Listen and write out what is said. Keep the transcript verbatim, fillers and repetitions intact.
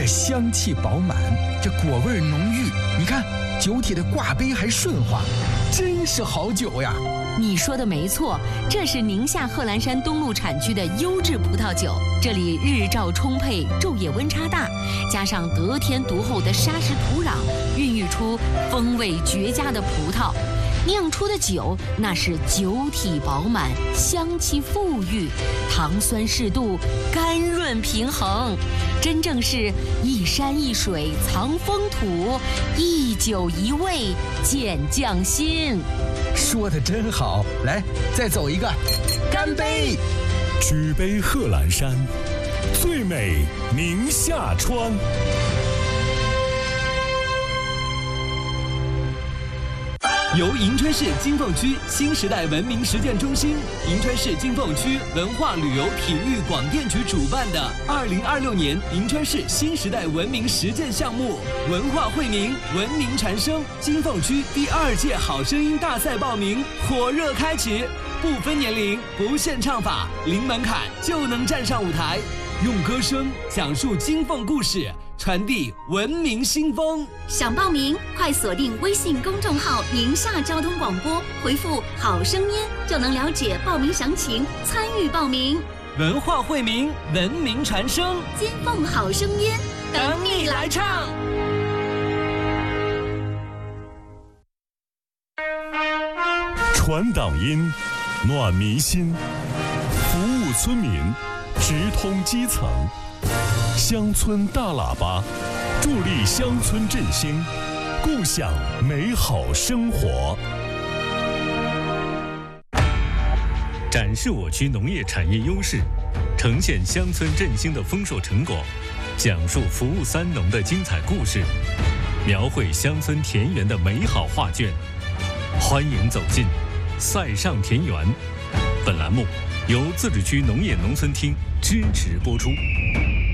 香气饱满，这果味浓郁。你看，酒体的挂杯还顺滑，真是好酒呀！ 你说的没错，这是宁夏贺兰山东路产区的优质葡萄酒。这里日照充沛，昼夜温差大，加上得天独厚的砂石土壤，孕育出风味绝佳的葡萄。酿出的酒那是酒体饱满，香气馥郁，糖酸适度，甘润平衡，真正是一山一水藏风土，一酒一味见匠心。 说得真好，来，再走一个，干杯！ 举杯贺兰山，最美宁夏川。 由银川市金凤区新时代文明实践中心、银川市金凤区文化旅游体育广电局主办的二零二六年银川市新时代文明实践项目“文化惠民，文明传声”金凤区第二届好声音大赛报名火热开启，不分年龄，不限唱法，零门槛就能站上舞台，用歌声讲述金凤故事，传递文明新风。 想报名，快锁定微信公众号“宁夏交通广播”，回复“好声音”就能了解报名详情，参与报名。 文化惠民，文明传声， 金凤好声音， 等你来唱。 传党音，暖民心，服务村民，直通基层。乡村大喇叭，助力乡村振兴，共享美好生活。展示我区农业产业优势，呈现乡村振兴的丰硕成果，讲述服务三农的精彩故事，描绘乡村田园的美好画卷。欢迎走进塞上田园。本栏目由自治区农业农村厅支持播出。